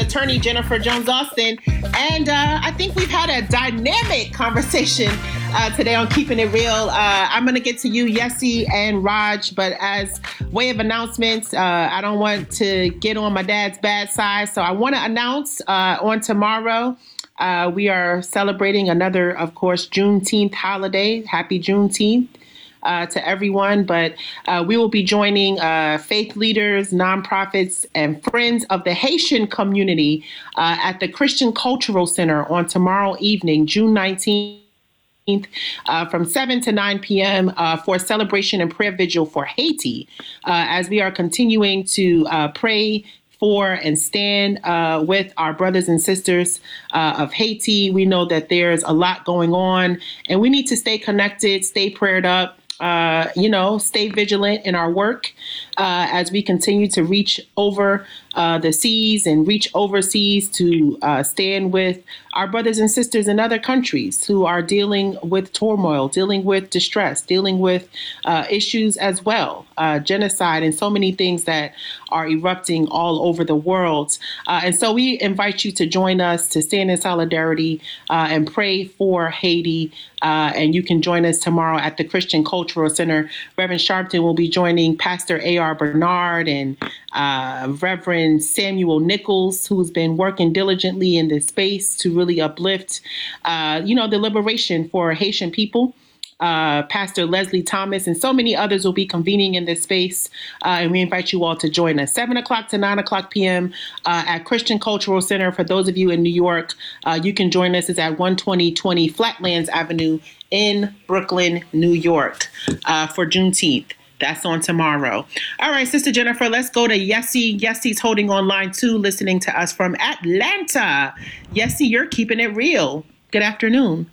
attorney Jennifer Jones Austin, and I think we've had a dynamic conversation today on Keeping It Real. I'm going to get to you, Yessie and Raj, but as way of announcements, I don't want to get on my dad's bad side, so I want to announce on tomorrow. We are celebrating another, of course, Juneteenth holiday. Happy Juneteenth. To everyone, but we will be joining faith leaders, nonprofits, and friends of the Haitian community at the Christian Cultural Center on tomorrow evening, June 19th, from 7 to 9 p.m. For a celebration and prayer vigil for Haiti, as we are continuing to pray for and stand with our brothers and sisters of Haiti. We know that there's a lot going on, and we need to stay connected, stay prayed up, stay vigilant in our work as we continue to reach over the seas and reach overseas to stand with our brothers and sisters in other countries who are dealing with turmoil, dealing with distress, dealing with issues as well, genocide, and so many things that are erupting all over the world. And so we invite you to join us to stand in solidarity and pray for Haiti. And you can join us tomorrow at the Christian Cultural Center. Reverend Sharpton will be joining Pastor A.R. Bernard and Reverend Samuel Nichols, who's been working diligently in this space to really uplift, the liberation for Haitian people. Pastor Leslie Thomas and so many others will be convening in this space. And we invite you all to join us 7 o'clock to 9 o'clock p.m. At Christian Cultural Center. For those of you in New York, you can join us. It's at 12020 Flatlands Avenue in Brooklyn, New York, for Juneteenth. That's on tomorrow. All right, Sister Jennifer, let's go to Yessie. Yessie's holding on line 2, listening to us from Atlanta. Yessie, you're keeping it real. Good afternoon.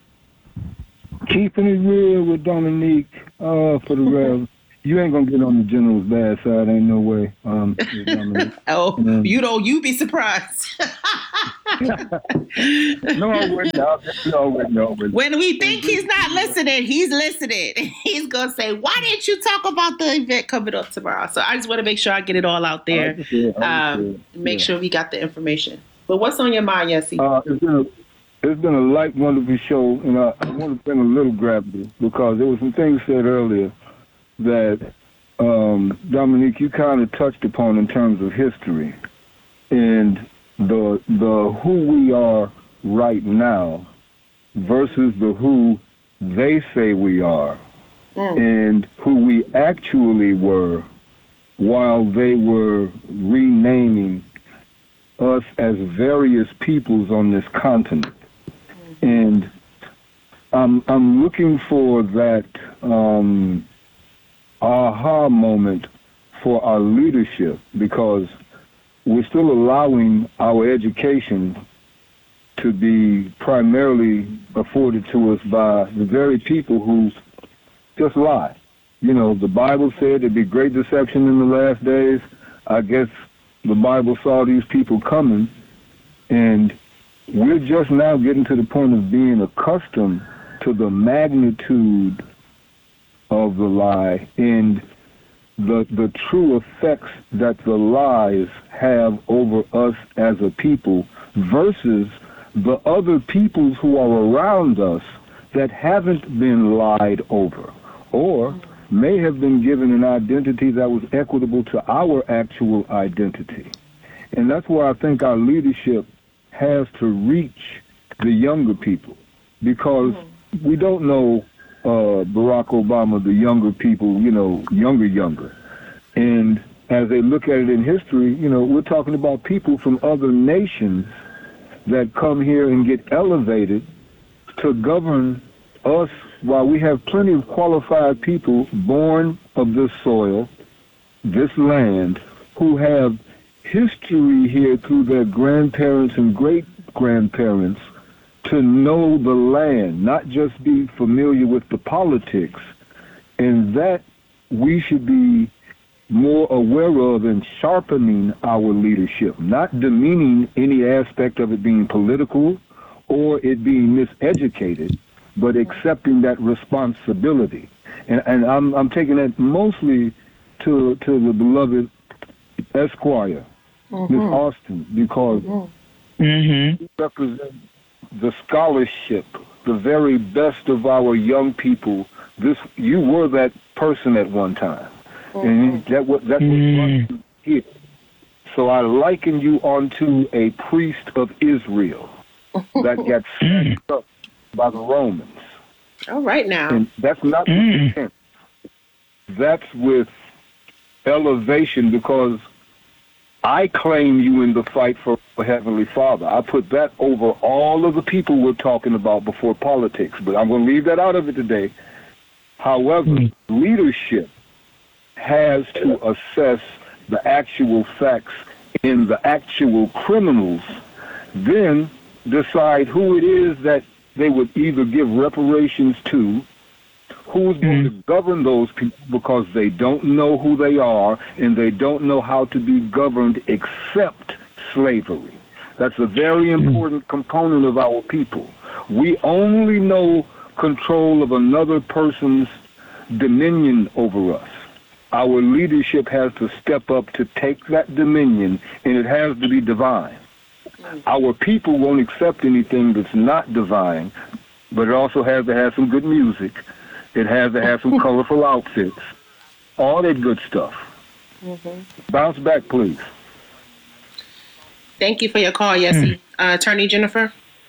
Keeping it real with Dominique for the Rev. You ain't gonna get on the general's bad side, ain't no way. You be surprised. No, I wouldn't. When we think he's not listening, he's listening. He's gonna say, "Why didn't you talk about the event coming up tomorrow?" So I just want to make sure I get it all out there. Make sure we got the information. But what's on your mind, Yessie? It's been a light, wonderful show, and I want to bring a little gravity because there were some things said earlier that Dominique, you kind of touched upon in terms of history and the who we are right now versus the who they say we are, and who we actually were while they were renaming us as various peoples on this continent. And I'm looking for that aha moment for our leadership, because we're still allowing our education to be primarily afforded to us by the very people who just lie. You know, the Bible said there'd be great deception in the last days. I guess the Bible saw these people coming, and we're just now getting to the point of being accustomed to the magnitude of the lie and the true effects that the lies have over us as a people versus the other peoples who are around us that haven't been lied over or may have been given an identity that was equitable to our actual identity. And that's where I think our leadership has to reach the younger people, because we don't know Barack Obama, the younger people, younger. And as they look at it in history, we're talking about people from other nations that come here and get elevated to govern us while we have plenty of qualified people born of this soil, this land, who have history here through their grandparents and great-grandparents to know the land, not just be familiar with the politics. And that we should be more aware of and sharpening our leadership, not demeaning any aspect of it being political or it being miseducated, but accepting that responsibility. And I'm taking that mostly to the beloved Esquire, Miss Austin, because Mm-hmm. You represent the scholarship, the very best of our young people. You were that person at one time, and that's what brought you here. So I liken you onto a priest of Israel that got snatched up by the Romans. All right now. And that's not with intent. That's with elevation, because I claim you in the fight for Heavenly Father. I put that over all of the people we're talking about before politics, but I'm going to leave that out of it today. However, leadership has to assess the actual facts in the actual criminals, then decide who it is that they would either give reparations to, who's going to govern those people, because they don't know who they are and they don't know how to be governed except slavery. That's a very important component of our people. We only know control of another person's dominion over us. Our leadership has to step up to take that dominion, and it has to be divine. Our people won't accept anything that's not divine, but it also has to have some good music. It has to have some colorful outfits, all that good stuff. Bounce back, please. Thank you for your call, Yessie. Attorney Jennifer?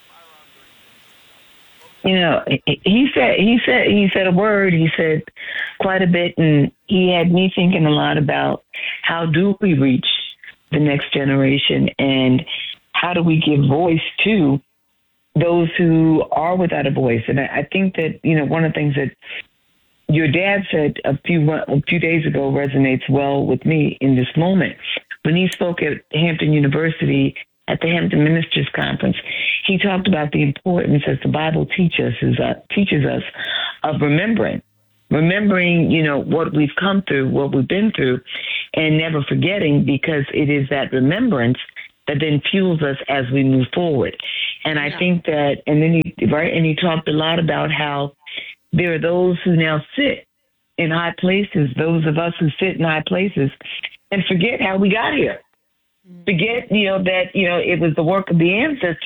You know, he said a word. He said quite a bit, and he had me thinking a lot about how do we reach the next generation, and how do we give voice to those who are without a voice. And I think that, you know, one of the things that your dad said a few days ago resonates well with me in this moment. When he spoke at Hampton University at the Hampton Ministers Conference, he talked about the importance, as the Bible teaches us, of remembering, you know, what we've come through, what we've been through, and never forgetting, because it is that remembrance that then fuels us as we move forward. And I think that, and then he talked a lot about how there are those who now sit in high places, those of us who sit in high places, and forget how we got here. Forget, you know, that, you know, it was the work of the ancestors